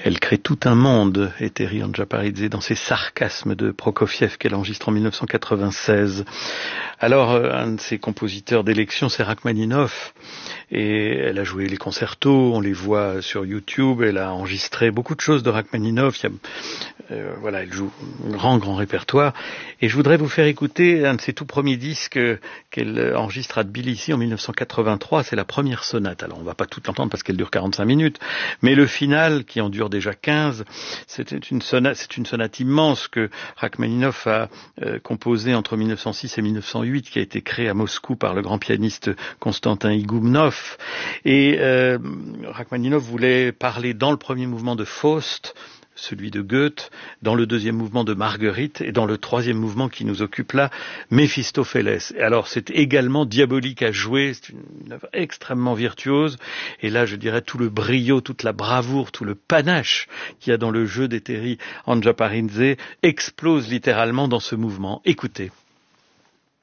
Elle crée tout un monde, Ethery Anjaparidze, dans ses sarcasmes de Prokofiev qu'elle enregistre en 1996. Alors, un de ses compositeurs d'élection, c'est Rachmaninoff, et elle a joué les concertos, on les voit sur YouTube, elle a enregistré beaucoup de choses de Rachmaninoff, voilà, elle joue un grand répertoire, et je voudrais vous faire écouter un de ses tout premiers disques qu'elle enregistre à Tbilissi en 1983, c'est la première sonate. Alors on va pas tout entendre parce qu'elle dure 45 minutes, mais le final, qui en dure déjà 15, c'est une sonate immense que Rachmaninoff a composée entre 1906 et 1908, qui a été créée à Moscou par le grand pianiste Konstantin Igoumnov. Et Rachmaninoff voulait parler dans le premier mouvement de Faust, celui de Goethe, dans le deuxième mouvement de Marguerite, et dans le troisième mouvement qui nous occupe là, Méphistophélès. Et alors c'est également diabolique à jouer, c'est une œuvre extrêmement virtuose, et là je dirais tout le brio, toute la bravoure, tout le panache qu'il y a dans le jeu d'Ethery Anjaparidze explose littéralement dans ce mouvement. Écoutez.